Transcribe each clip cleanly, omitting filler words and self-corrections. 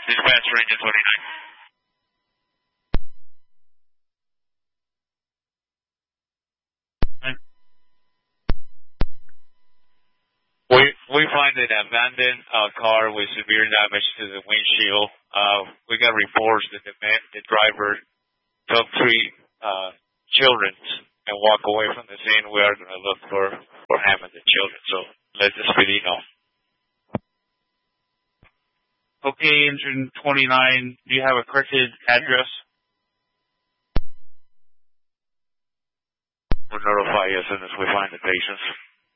Dispatch Engine 29. We find an abandoned car with severe damage to the windshield. We got reports that the driver took 3 children and walked away from the scene. We are going to look for him and the children. So let the PD know. Okay, Engine 29, do you have a corrected address? We'll notify you as soon as we find the patients.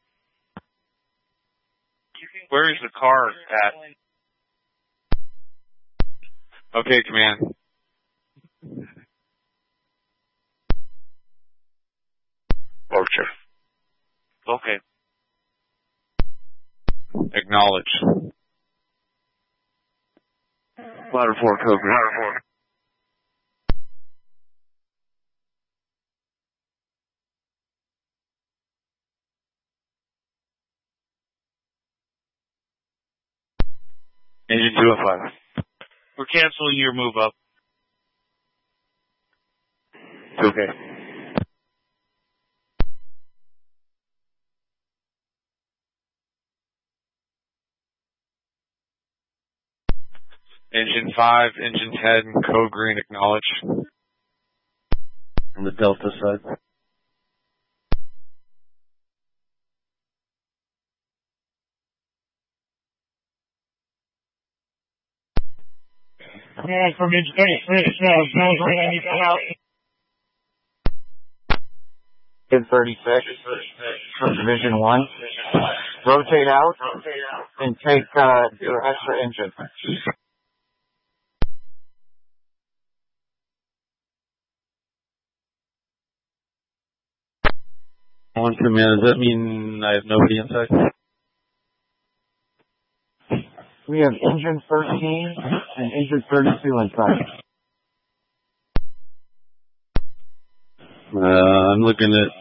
Where is the car at? Okay, command. Orchard. Okay. Acknowledge. Ladder 4, code. Ladder 4. Engine 2 and 5. We're canceling your move up. Okay. Engine 5, Engine 10, code green, acknowledge. On the Delta side. Command from Engine 33, smells green, I need to help. Engine 36, from Division 1. Rotate out and take your extra engine. On command, does that mean I have nobody inside? We have Engine 13 and Engine 32 inside. I'm looking at